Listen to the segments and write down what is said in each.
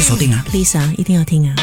锁定啊 ，please 啊，一定要听啊。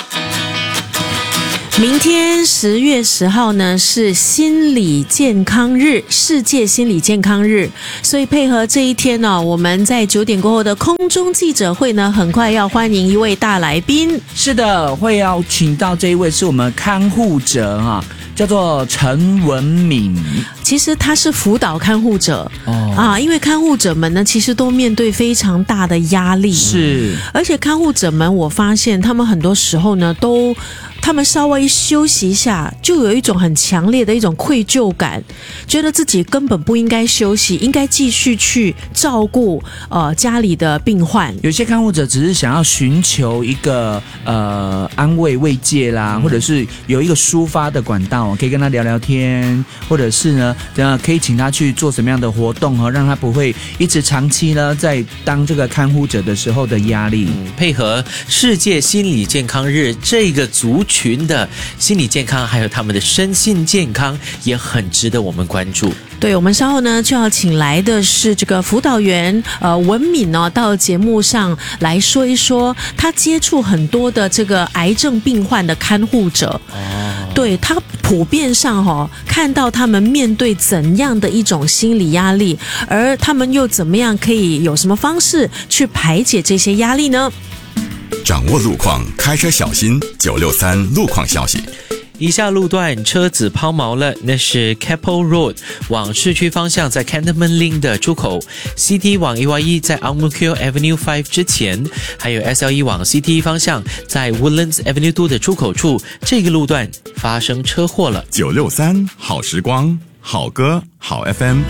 明天10月10号呢是心理健康日，世界心理健康日，所以配合这一天呢，我们在9点过后的空中记者会呢，很快要欢迎一位大来宾。 是的，会邀请到这一位是我们看护者啊，叫做陈文敏。 其实他是辅导看护者因为看护者们呢，其实都面对非常大的压力， 是， 而且看护者们，我发现他们很多时候呢，他们稍微休息一下，就有一种很强烈的一种愧疚感，觉得自己根本不应该休息，应该继续去照顾家里的病患。 有些看护者只是想要寻求一个安慰慰藉啦，或者是有一个抒发的管道，可以跟他聊聊天，或者是呢，可以请他去做什么样的活动让他不会一直长期呢在当这个看护者的时候的压力。 配合世界心理健康日，这个族群的心理健康还有他们的身心健康也很值得我们关注。 对，我们稍后呢就要请来的是这个辅导员文敏到节目上来说一说他接触很多的这个癌症病患的看护者。对，他普遍上看到他们面对怎样的一种心理压力，而他们又怎么样可以有什么方式去排解这些压力呢？ 掌握路况，开车小心。963路况消息。 以下路段车子抛锚了，那是 Keppel Road 往市区方向在 Cantonment Link 的出口， CT 往 AYE 在 Ang Mo Kio Avenue 5之前，还有 SLE 往 CT 方向在 Woodlands Avenue 2的出口处，这个路段发生车祸了。 963好时光，好歌好 FM。